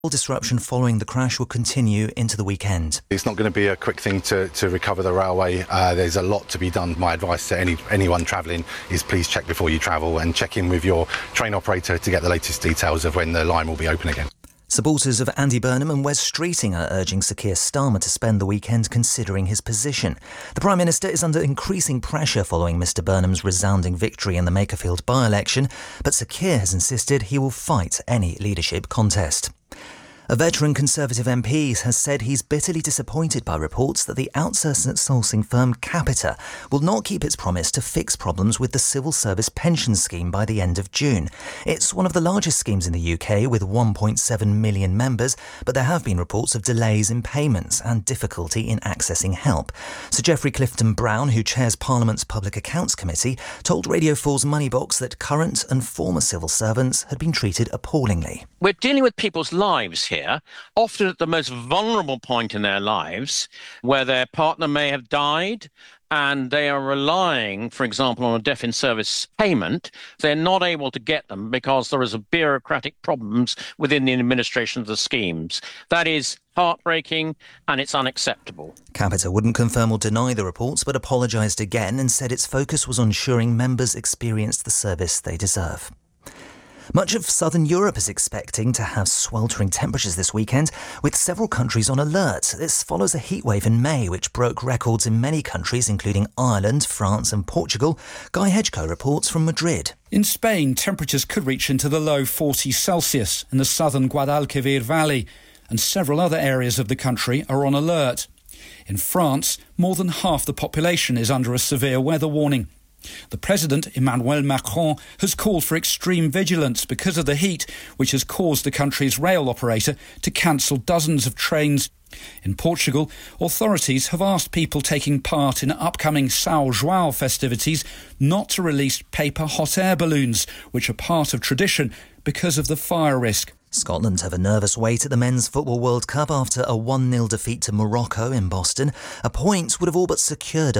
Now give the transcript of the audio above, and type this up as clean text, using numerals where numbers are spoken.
Disruption following the crash will continue into the weekend. It's not going to be a quick thing to recover the railway. There's a lot to be done. My advice to anyone travelling is please check before you travel and check in with your train operator to get the latest details of when the line will be open again. Supporters of Andy Burnham and Wes Streeting are urging Sir Keir Starmer to spend the weekend considering his position. The Prime Minister is under increasing pressure following Mr Burnham's resounding victory in the Makerfield by-election, but Sir Keir has insisted he will fight any leadership contest. A veteran Conservative MP has said he's bitterly disappointed by reports that the outsourcing firm Capita will not keep its promise to fix problems with the civil service pension scheme by the end of June. It's one of the largest schemes in the UK with 1.7 million members, but there have been reports of delays in payments and difficulty in accessing help. Sir Geoffrey Clifton-Brown, who chairs Parliament's Public Accounts Committee, told Radio 4's Moneybox that current and former civil servants had been treated appallingly. We're dealing with people's lives here, often at the most vulnerable point in their lives, where their partner may have died and they are relying, for example, on a death in service payment. They're not able to get them because there is bureaucratic problems within the administration of the schemes. That is heartbreaking and it's unacceptable. Capita wouldn't confirm or deny the reports, but apologised again and said its focus was on ensuring members experienced the service they deserve. Much of southern Europe is expecting to have sweltering temperatures this weekend, with several countries on alert. This follows a heatwave in May, which broke records in many countries, including Ireland, France and Portugal. Guy Hedgecoe reports from Madrid. In Spain, temperatures could reach into the low 40s Celsius in the southern Guadalquivir Valley, and several other areas of the country are on alert. In France, more than half the population is under a severe weather warning. The President, Emmanuel Macron, has called for extreme vigilance because of the heat, which has caused the country's rail operator to cancel dozens of trains. In Portugal, authorities have asked people taking part in upcoming São João festivities not to release paper hot air balloons, which are part of tradition because of the fire risk. Scotland have a nervous wait at the Men's Football World Cup after a 1-0 defeat to Morocco in Boston. A point would have all but secured a